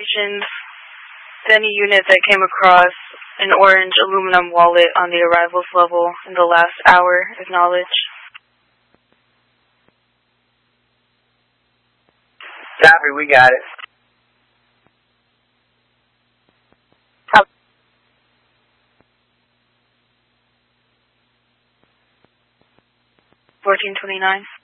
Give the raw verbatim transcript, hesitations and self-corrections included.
stations. Any unit that came across an orange aluminum wallet on the arrivals level in the last hour, acknowledge. Copy, we got it. fourteen twenty-nine.